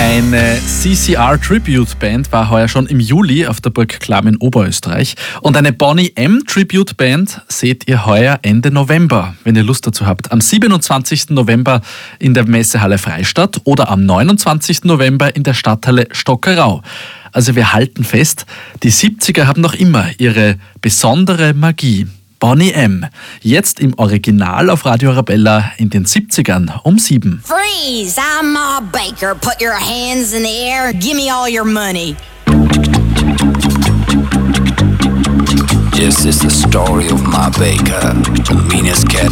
Eine CCR Tribute Band war heuer schon im Juli auf der Burg Clam in Oberösterreich. Und eine Boney M Tribute Band seht ihr heuer Ende November, wenn ihr Lust dazu habt. Am 27. November in der Messehalle Freistadt oder am 29. November in der Stadthalle Stockerau. Also wir halten fest, die 70er haben noch immer ihre besondere Magie. Boney M. Jetzt im Original auf Radio Arabella in den 70ern um 7. Freeze! I'm Ma Baker. Put your hands in the air. Give me all your money. This is the story of Ma Baker, the meanest cat